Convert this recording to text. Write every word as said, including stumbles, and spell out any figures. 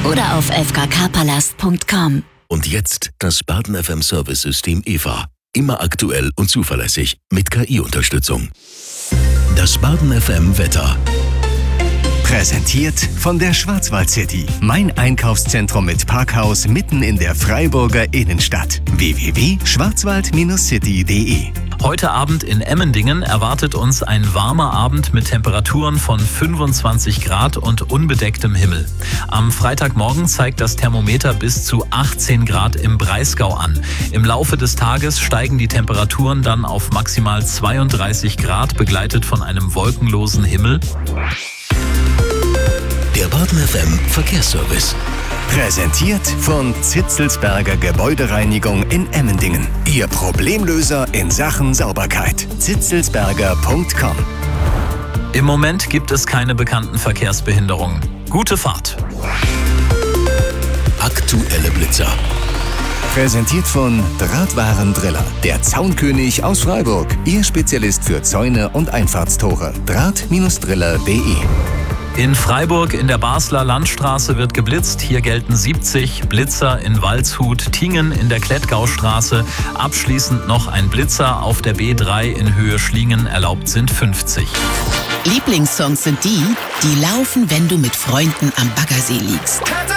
oder auf f k k palast punkt com. Und jetzt das Baden F M Service-System E V A. Immer aktuell und zuverlässig mit K I-Unterstützung. Das Baden F M Wetter. Präsentiert von der Schwarzwald City. Mein Einkaufszentrum mit Parkhaus mitten in der Freiburger Innenstadt. w w w punkt schwarzwald city punkt d e. Heute Abend in Emmendingen erwartet uns ein warmer Abend mit Temperaturen von fünfundzwanzig Grad und unbedecktem Himmel. Am Freitagmorgen zeigt das Thermometer bis zu achtzehn Grad im Breisgau an. Im Laufe des Tages steigen die Temperaturen dann auf maximal zweiunddreißig Grad, begleitet von einem wolkenlosen Himmel. Der Baden F M Verkehrsservice. Präsentiert von Zitzelsberger Gebäudereinigung in Emmendingen. Ihr Problemlöser in Sachen Sauberkeit. zitzelsberger punkt com. Im Moment gibt es keine bekannten Verkehrsbehinderungen. Gute Fahrt. Aktuelle Blitzer. Präsentiert von Drahtwarendriller. Der Zaunkönig aus Freiburg. Ihr Spezialist für Zäune und Einfahrtstore. Draht Driller punkt de. In Freiburg in der Basler Landstraße wird geblitzt. Hier gelten siebzig, Blitzer in Waldshut, Tingen in der Klettgaustraße. Abschließend noch ein Blitzer auf der B drei in Höhe Schlingen, erlaubt sind fünfzig. Lieblingssongs sind die, die laufen, wenn du mit Freunden am Baggersee liegst.